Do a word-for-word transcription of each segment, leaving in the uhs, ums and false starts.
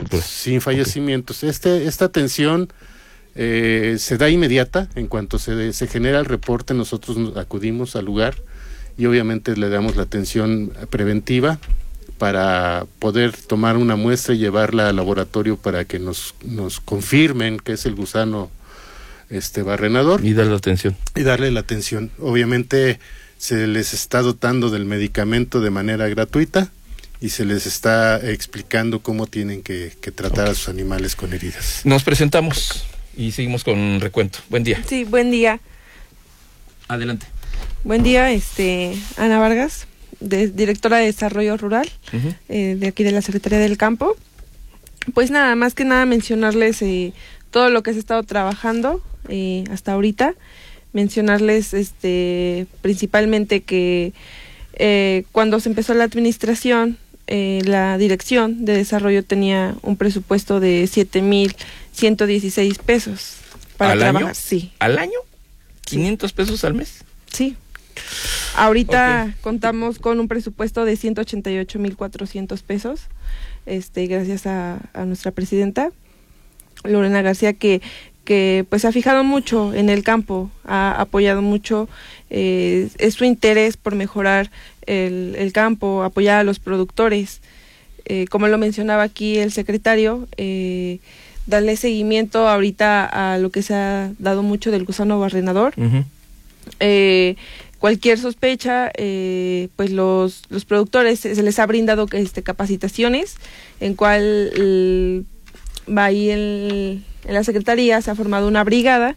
fallecimientos. Sin fallecimientos. Okay. Este, esta atención eh, se da inmediata. En cuanto se, se genera el reporte, nosotros nos acudimos al lugar y obviamente le damos la atención preventiva para poder tomar una muestra y llevarla al laboratorio para que nos, nos confirmen que es el gusano este barrenador. Y darle la atención. Y darle la atención. Obviamente se les está dotando del medicamento de manera gratuita y se les está explicando cómo tienen que, que tratar okay. a sus animales con heridas. Nos presentamos y seguimos con un recuento. Buen día. Sí, buen día. Adelante. Buen día, este Ana Vargas, de, directora de Desarrollo Rural, uh-huh. eh, de aquí de la Secretaría del Campo. Pues nada, más que nada mencionarles eh, todo lo que se ha estado trabajando eh, hasta ahorita. Mencionarles este principalmente que eh, cuando se empezó la administración, eh, la Dirección de Desarrollo tenía un presupuesto de siete mil ciento dieciséis pesos para ¿Al trabajar. año? Sí. ¿Al año? ¿quinientos pesos al mes? Sí. Ahorita okay. contamos con un presupuesto de ciento ochenta y ocho mil cuatrocientos pesos, este, gracias a, a nuestra presidenta, Lorena García, que, que pues ha fijado mucho en el campo, ha apoyado mucho, eh, es su interés por mejorar el, el campo, apoyar a los productores. Eh, como lo mencionaba aquí el secretario, eh, darle seguimiento ahorita a lo que se ha dado mucho del gusano barrenador. Uh-huh. Eh, cualquier sospecha, eh, pues los, los productores se les ha brindado este, capacitaciones, en cual el, va ahí el, en la Secretaría, se ha formado una brigada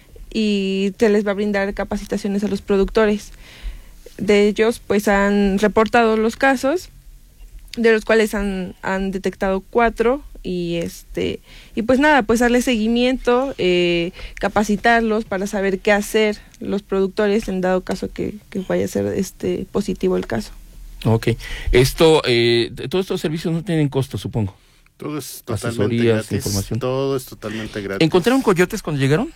y se les va a brindar capacitaciones a los productores. De ellos, pues han reportado los casos, de los cuales han, han detectado cuatro, y este y pues nada, pues darle seguimiento, eh, capacitarlos para saber qué hacer los productores en dado caso que, que vaya a ser este positivo el caso. Ok, esto, eh, todos estos servicios no tienen costo, supongo. Todo es totalmente Asesorías, gratis, información. Todo es totalmente gratis. ¿Encontraron coyotes cuando llegaron?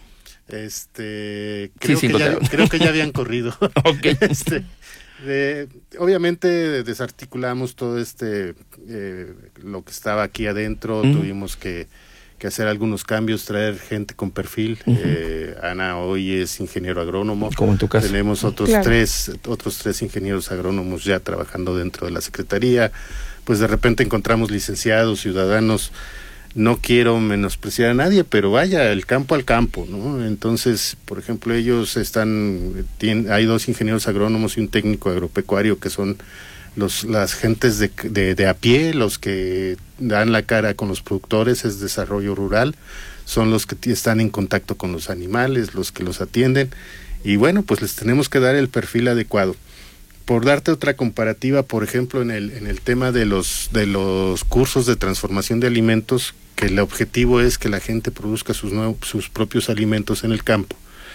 Este, creo, sí, sí, que, ya, creo que ya habían corrido. Okay. este, de, obviamente desarticulamos todo este, eh, lo que estaba aquí adentro, uh-huh. tuvimos que, que hacer algunos cambios, traer gente con perfil. Uh-huh. eh, Ana hoy es ingeniero agrónomo. Como en tu caso. Tenemos otros claro. tres, otros tres ingenieros agrónomos ya trabajando dentro de la Secretaría. Pues de repente encontramos licenciados, ciudadanos. No quiero menospreciar a nadie, pero vaya, el campo al campo, ¿no? Entonces, por ejemplo, ellos están, tienen, hay dos ingenieros agrónomos y un técnico agropecuario que son los las gentes de, de, de a pie, los que dan la cara con los productores, es desarrollo rural, son los que t- están en contacto con los animales, los que los atienden, y bueno, pues les tenemos que dar el perfil adecuado. Por darte otra comparativa, por ejemplo, en el en el tema de los de los cursos de transformación de alimentos, que el objetivo es que la gente produzca sus nuevos, sus propios alimentos en el campo.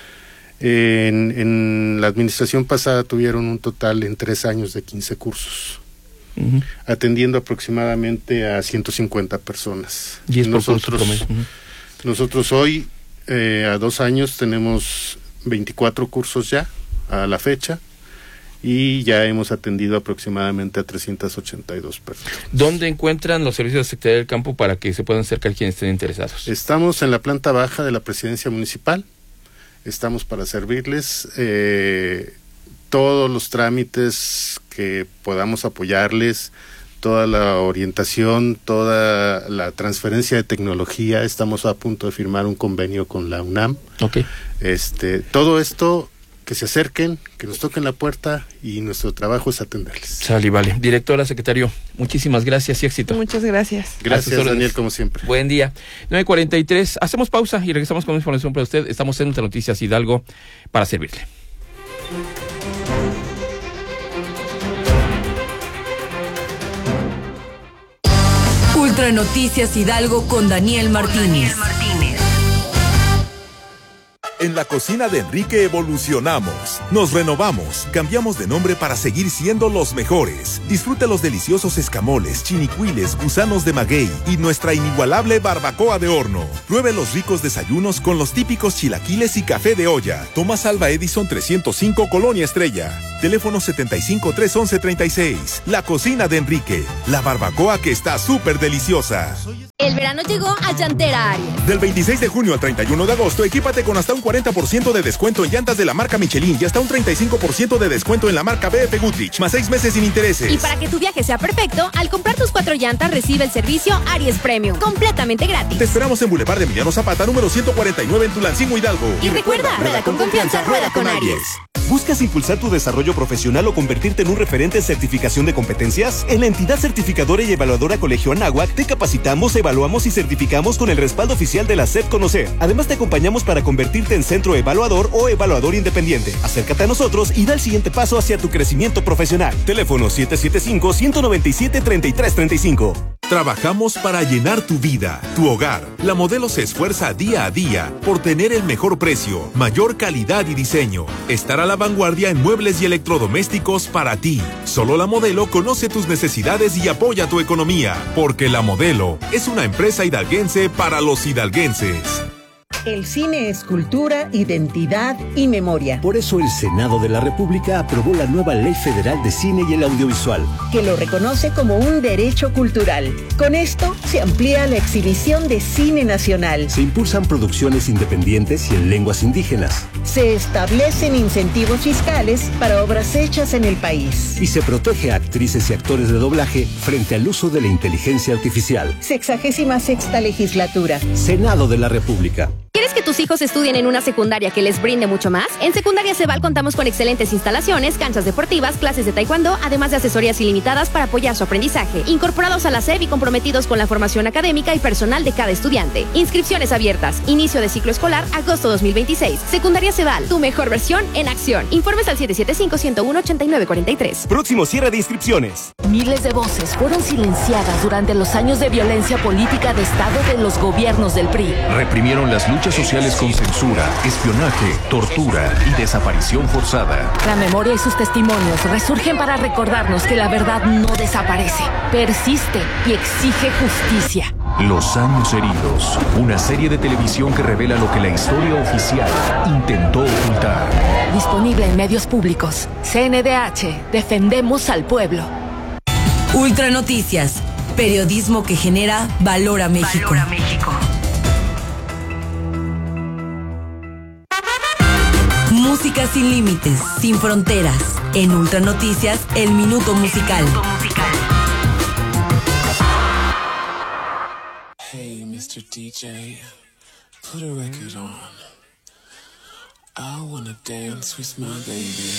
En, en la administración pasada tuvieron un total en tres años de quince cursos, uh-huh. atendiendo aproximadamente a ciento cincuenta personas. Y es nosotros, uh-huh. nosotros hoy, eh, a dos años, tenemos veinticuatro cursos ya, a la fecha, y ya hemos atendido aproximadamente a trescientas ochenta y dos personas. ¿Dónde encuentran los servicios de Secretaría del Campo para que se puedan acercar quienes estén interesados? Estamos en la planta baja de la Presidencia Municipal, estamos para servirles, eh, todos los trámites que podamos apoyarles, toda la orientación, toda la transferencia de tecnología. Estamos a punto de firmar un convenio con la UNAM. Okay. Este, todo esto, que se acerquen, que nos toquen la puerta, y nuestro trabajo es atenderles. Sale, vale. Directora, secretario, muchísimas gracias y éxito. Muchas gracias. Gracias, Daniel, como siempre. Buen día. nueve cuarenta y tres, hacemos pausa y regresamos con información para usted. Estamos en Ultra Noticias Hidalgo para servirle. Ultra Noticias Hidalgo con Daniel Martínez. En la cocina de Enrique evolucionamos, nos renovamos, cambiamos de nombre para seguir siendo los mejores. Disfruta los deliciosos escamoles, chinicuiles, gusanos de maguey y nuestra inigualable barbacoa de horno. Pruebe los ricos desayunos con los típicos chilaquiles y café de olla. Tomás Alva Edison trescientos cinco, Colonia Estrella. Teléfono setenta y cinco, trescientos once, treinta y seis. La cocina de Enrique, la barbacoa que está súper deliciosa. El El verano llegó a Llantera Aries. Del veintiséis de junio al treinta y uno de agosto, equípate con hasta un cuarenta por ciento de descuento en llantas de la marca Michelin y hasta un treinta y cinco por ciento de descuento en la marca B F Goodrich, más seis meses sin intereses. Y para que tu viaje sea perfecto, al comprar tus cuatro llantas, recibe el servicio Aries Premium, completamente gratis. Te esperamos en Boulevard de Emiliano Zapata, número ciento cuarenta y nueve en Tulancingo, Hidalgo. Y, y recuerda, rueda con confianza, rueda con Aries. ¿Buscas impulsar tu desarrollo profesional o convertirte en un referente en certificación de competencias? En la entidad certificadora y evaluadora Colegio Anáhuac te capacitamos, evaluamos y certificamos con el respaldo oficial de la S E P Conocer. Además te acompañamos para convertirte en centro evaluador o evaluador independiente. Acércate a nosotros y da el siguiente paso hacia tu crecimiento profesional. Teléfono siete siete cinco, uno nueve siete, tres tres tres cinco. Trabajamos para llenar tu vida, tu hogar. La Modelo se esfuerza día a día por tener el mejor precio, mayor calidad y diseño. Estar a la vanguardia en muebles y electrodomésticos para ti. Solo La Modelo conoce tus necesidades y apoya tu economía. Porque La Modelo es una empresa hidalguense para los hidalguenses. El cine es cultura, identidad y memoria. Por eso el Senado de la República aprobó la nueva Ley Federal de Cine y el Audiovisual, que lo reconoce como un derecho cultural. Con esto se amplía la exhibición de cine nacional. Se impulsan producciones independientes y en lenguas indígenas. Se establecen incentivos fiscales para obras hechas en el país. Y se protege a actrices y actores de doblaje frente al uso de la inteligencia artificial. Sexagésima sexta legislatura. Senado de la República. ¿Quieres que tus hijos estudien en una secundaria que les brinde mucho más? En Secundaria Ceval contamos con excelentes instalaciones, canchas deportivas, clases de taekwondo, además de asesorías ilimitadas para apoyar su aprendizaje. Incorporados a la S E B y comprometidos con la formación académica y personal de cada estudiante. Inscripciones abiertas. Inicio de ciclo escolar, agosto dos mil veintiséis. Secundaria Ceval, tu mejor versión en acción. Informes al siete siete cinco, uno cero uno, ocho nueve cuatro tres. Próximo cierre de inscripciones. Miles de voces fueron silenciadas durante los años de violencia política de Estado de los gobiernos del P R I. Reprimieron las luchas sociales con censura, espionaje, tortura y desaparición forzada. La memoria y sus testimonios resurgen para recordarnos que la verdad no desaparece, persiste y exige justicia. Los años heridos, una serie de televisión que revela lo que la historia oficial intentó ocultar. Disponible en medios públicos. C N D H, defendemos al pueblo. Ultra Noticias, periodismo que genera valor a México. Valor a México. Música sin límites, sin fronteras. En Ultra Noticias, el minuto musical. El minuto musical. Hey, mister D J, put a record on. I wanna dance with my baby.